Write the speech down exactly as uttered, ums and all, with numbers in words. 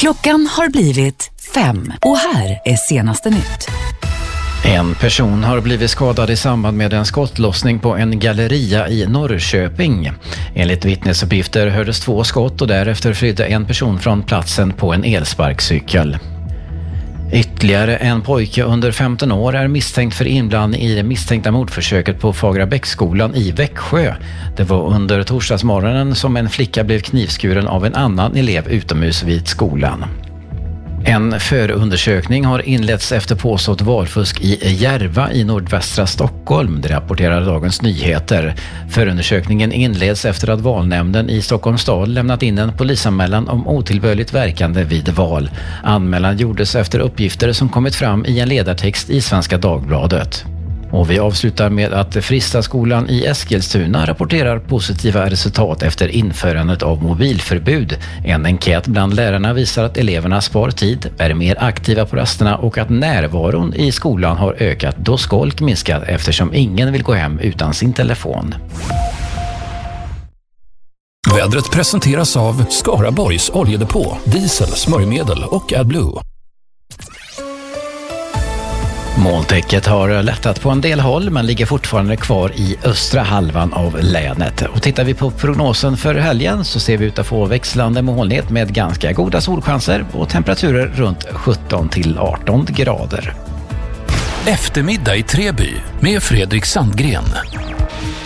Klockan har blivit fem och här är senaste nytt. En person har blivit skadad i samband med en skottlossning på en galleria i Norrköping. Enligt vittnesuppgifter hördes två skott och därefter flydde en person från platsen på en elsparkcykel. Ytterligare en pojke under femton år är misstänkt för inblandning i det misstänkta mordförsöket på Fagrabäcksskolan i Växjö. Det var under torsdagsmorgonen som en flicka blev knivskuren av en annan elev utomhus vid skolan. En förundersökning har inletts efter påstått valfusk i Järva i nordvästra Stockholm, det rapporterar Dagens Nyheter. Förundersökningen inleds efter att valnämnden i Stockholms stad lämnat in en polisanmälan om otillbörligt verkande vid val. Anmälan gjordes efter uppgifter som kommit fram i en ledartext i Svenska Dagbladet. Och vi avslutar med att Fristaskolan i Eskilstuna rapporterar positiva resultat efter införandet av mobilförbud. En enkät bland lärarna visar att eleverna spar tid, är mer aktiva på rasterna och att närvaron i skolan har ökat då skolk minskat eftersom ingen vill gå hem utan sin telefon. Vädret presenteras av Skaraborgs oljedepå, diesel, smörjmedel och AdBlue. Molntäcket har lättat på en del håll men ligger fortfarande kvar i östra halvan av länet. Och tittar vi på prognosen för helgen så ser vi ut att få växlande molnighet med ganska goda solchanser och temperaturer runt sjutton till arton grader. Eftermiddag i Treby med Fredrik Sandgren.